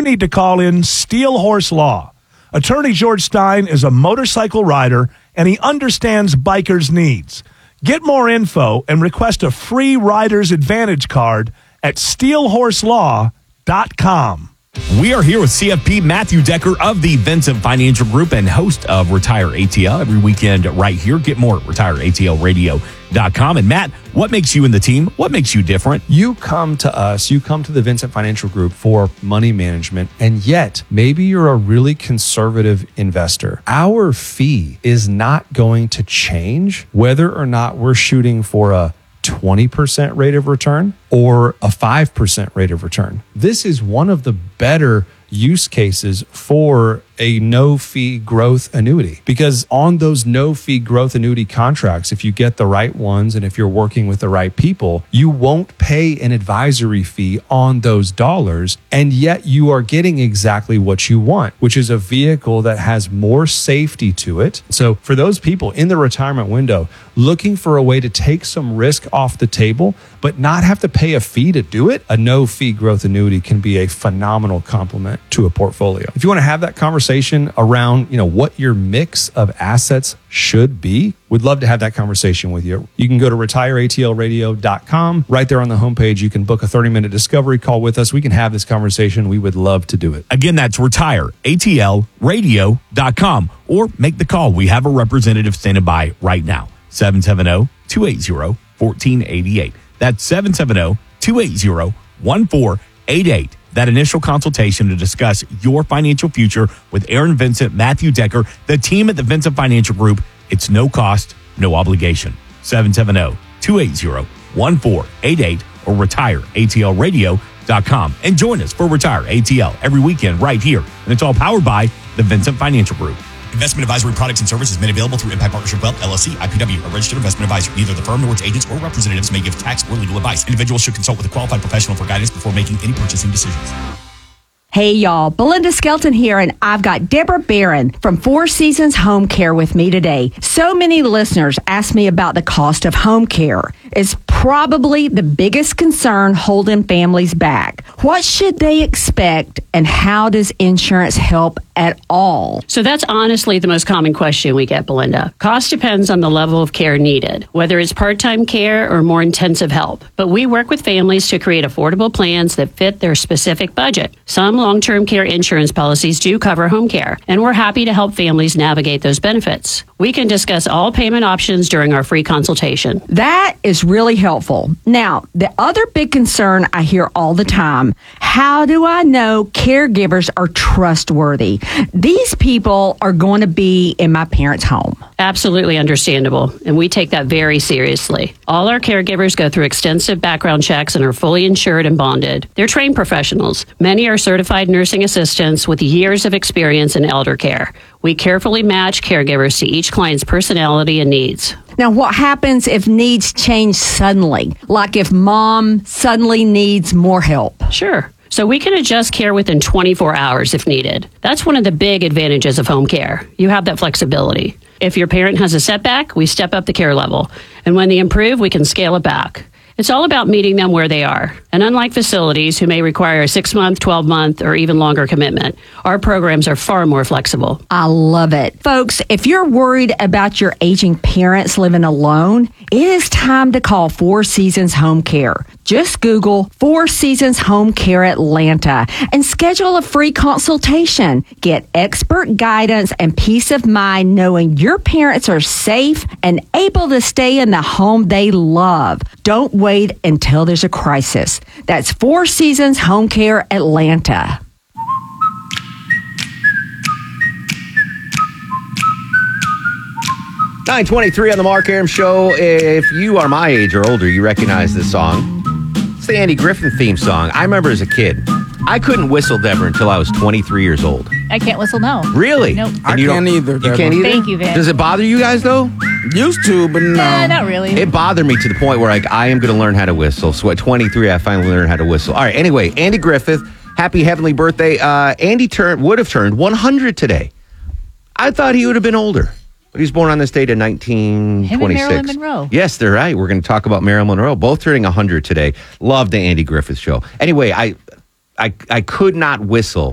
need to call in Steel Horse Law. Attorney George Stein is a motorcycle rider, and he understands bikers' needs. Get more info and request a free Rider's Advantage card at steelhorselaw.com. We are here with CFP Matthew Decker of the Vincent Financial Group and host of Retire ATL every weekend right here. Get more at retireatlradio.com. And Matt, what makes you and the team, what makes you different? You come to us, you come to the Vincent Financial Group for money management, and yet maybe you're a really conservative investor. Our fee is not going to change whether or not we're shooting for a 20% rate of return or a 5% rate of return. This is one of the better use cases for a no-fee growth annuity, because on those no-fee growth annuity contracts, if you get the right ones and if you're working with the right people, you won't pay an advisory fee on those dollars, and yet you are getting exactly what you want, which is a vehicle that has more safety to it. So for those people in the retirement window looking for a way to take some risk off the table but not have to pay a fee to do it, a no-fee growth annuity can be a phenomenal complement to a portfolio. If you want to have that conversation around, what your mix of assets should be, we'd love to have that conversation with you. You can go to retireatlradio.com. Right there on the homepage, you can book a 30-minute discovery call with us. We can have this conversation. We would love to do it. Again, that's retireatlradio.com, or make the call. We have a representative standing by right now. 770-280-1488. That's 770-280-1488. That initial consultation to discuss your financial future with Aaron Vincent, Matthew Decker, the team at the Vincent Financial Group. It's no cost, no obligation. 770-280-1488 or retireatlradio.com. And join us for Retire ATL every weekend right here. And it's all powered by the Vincent Financial Group. Investment advisory products and services made available through Impact Partnership Wealth, LLC, IPW, a registered investment advisor. Neither the firm nor its agents or representatives may give tax or legal advice. Individuals should consult with a qualified professional for guidance before making any purchasing decisions. Hey, y'all. Belinda Skelton here, and I've got Deborah Barron from Four Seasons Home Care with me today. So many listeners ask me about the cost of home care. It's probably the biggest concern holding families back. What should they expect, and how does insurance help at all? So that's honestly the most common question we get, Belinda. Cost depends on the level of care needed, whether it's part-time care or more intensive help. But we work with families to create affordable plans that fit their specific budget. Some long-term care insurance policies do cover home care, and we're happy to help families navigate those benefits. We can discuss all payment options during our free consultation. That is really helpful. Now, the other big concern I hear all the time, how do I know caregivers are trustworthy? These people are going to be in my parents' home. Absolutely understandable, and we take that very seriously. All our caregivers go through extensive background checks and are fully insured and bonded. They're trained professionals. Many are certified nursing assistants with years of experience in elder care. We carefully match caregivers to each client's personality and needs. Now, what happens if needs change suddenly? Like if mom suddenly needs more help? Sure. So we can adjust care within 24 hours if needed. That's one of the big advantages of home care. You have that flexibility. If your parent has a setback, we step up the care level. And when they improve, we can scale it back. It's all about meeting them where they are. And unlike facilities who may require a 6-month, 12-month, or even longer commitment, our programs are far more flexible. I love it. Folks, if you're worried about your aging parents living alone, it is time to call Four Seasons Home Care. Just Google Four Seasons Home Care Atlanta and schedule a free consultation. Get expert guidance and peace of mind knowing your parents are safe and able to stay in the home they love. Don't wait until there's a crisis. That's Four Seasons Home Care Atlanta. $9:23 on the Mark Arum Show. If you are my age or older, you recognize this song. It's the Andy Griffith theme song. I remember as a kid, I couldn't whistle, Deborah, until I was 23 years old. I can't whistle, no. Really? Nope. I can't either, You Deborah. can't either? Thank you, Vin. Does it bother you guys, though? Used to, but no. Nah, not really. It bothered me to the point where I am going to learn how to whistle. So at 23, I finally learned how to whistle. All right, anyway, Andy Griffith, happy heavenly birthday. Andy would have turned 100 today. I thought he would have been older. But he was born on this date in 1926. Him and Marilyn Monroe. Yes, they're right. We're going to talk about Marilyn Monroe. Both turning 100 today. Love the Andy Griffith Show. Anyway, I could not whistle